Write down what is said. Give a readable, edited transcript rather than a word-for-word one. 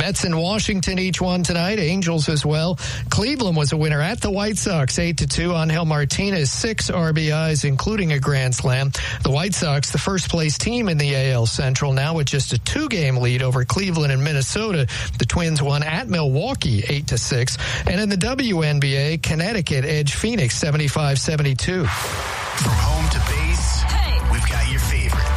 Mets and Washington each won tonight. Angels as well. Cleveland was a winner at the White Sox, 8-2. Angel Martinez, 6 RBIs, including a grand slam. The White Sox, the first-place team in the AL Central, now with just a 2-game lead over Cleveland and Minnesota. The Twins won at Milwaukee, 8-6. And in the WNBA, Connecticut edged Phoenix, 75-72. From home to base, we've got your favorites.